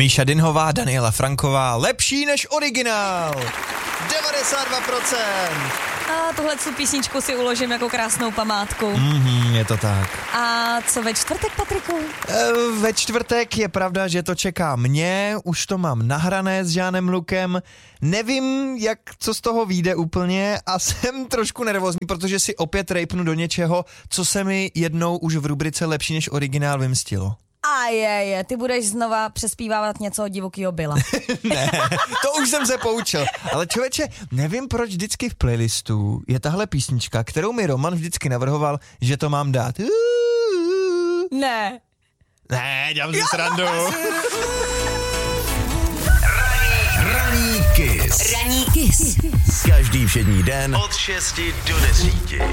Míša Dinhová, Daniela Franková, lepší než originál. 92%. A tuhle písničku si uložím jako krásnou památku. Je to tak. A co ve čtvrtek, Patriku? Ve čtvrtek je pravda, že to čeká mě, už to mám nahrané s Žánem Lukem, nevím, co z toho vyjde úplně a jsem trošku nervózní, protože si opět rejpnu do něčeho, co se mi jednou už v rubrice lepší než originál vymstilo. A ty budeš znova přespívávat něco od Divokýho Billa. Ne, to už jsem se poučil. Ale člověče, nevím, proč vždycky v playlistu je tahle písnička, kterou mi Roman vždycky navrhoval, že to mám dát. Ne, dělám si srandu. Ranní Kiss. Každý všední den od 6 do 10.